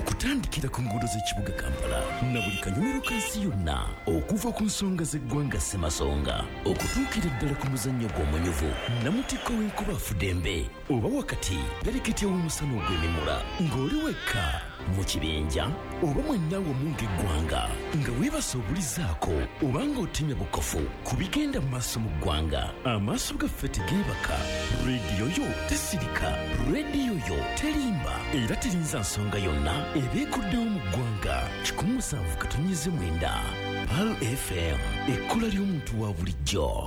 okutandikira ku nguudo z'ekibuga Kampala na buli kanyomero kansi yonna okuva ku nsonga z'eggwanga Ssemasonga okutuukira ddala ku muzannyo gw'omunyuvu Namutikko w'enkuba Afudembe oba wakati pereketya w'omusana ogw'emimula ng'oli wekka mu kibinja oba mwenna wamu ng'eggwanga nga weebase obulizaako oba ng'otemya bukofu ku bigenda mu maaso mu ggwanga amaaso gaffe tegeebaka rediyo yo tesirika rediyo yo terimba era terinza nsonga yonna ebeekuddewo mu ggwanga 107.9 Pal FM ekkola ly'omuntu wa bulijjo.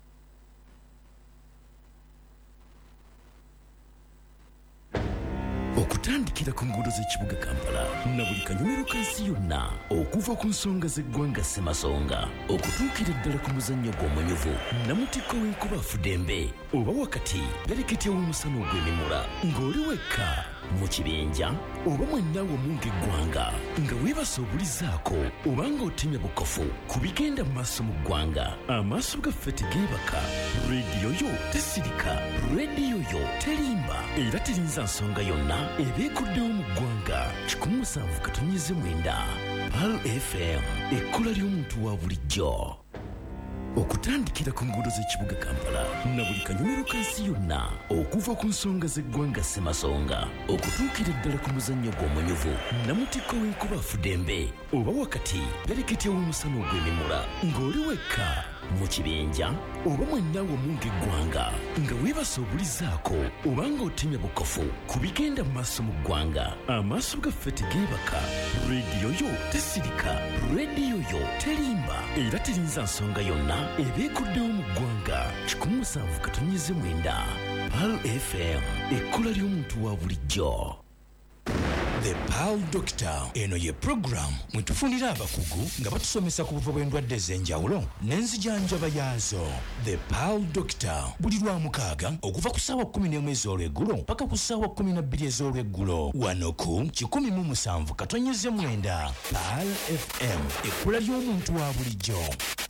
Okutandikira ku nguudo z'ekibuga Kampala na buli kanyomero kansi yonna okuva ku nsonga z'eggwanga Ssemasonga okutuukira ddala ku muzannyo gw'omunyuvu Namutikko w'enkuba Afudembe oba wakati pereketya w'omusana ogw'emimula ng'oli wekka mu kibinja oba mwenna wamu ng'eggwanga nga weebase obulizaako oba ng'otemya bukofu ku bigenda mu maaso mu ggwanga amaaso gaffe tegeebaka rediyo yo tesirika rediyo yo terimba era terinza nsonga yonna ebeekuddewo mu ggwanga 107.9 Pal FM ekkola ly'omuntu wa bulijjo. Okutandikira ku nguudo z'ekibuga Kampala na buli kanyomero kansi yonna okuva ku nsonga z'eggwanga Ssemasonga okutuukira ddala ku muzannyo gw'omunyuvu Namutikko w'enkuba Afudembe oba wakati pereketya w'omusana ogw'emimula ng'oli wekka mu kibinja oba mwenna wamu ng'eggwanga nga weebase obulizaako oba ng'otemya bukofu ku bigenda mu maaso mu ggwanga amaaso gaffe tegeebaka rediyo yo tesirika rediyo yo terimba era terinza nsonga yonna ebeekuddewo mu ggwanga 107.9 Pal FM ekkola ly'omuntu wa bulijjo. The Pal Doctor eno ye program mwetufunira abakugu nga batusomesa ku buva bw'endwadde ez'enjawulo n'enzijanjaba yaazo. The Pal Doctor buli Lwamukaaga okuva ku ssaawa 11 ez'olweggulo paka ku ssaawa 12 ez'olweggulo wano ku 107.9 Pal FM ekkola ly'omuntu wa bulijjo.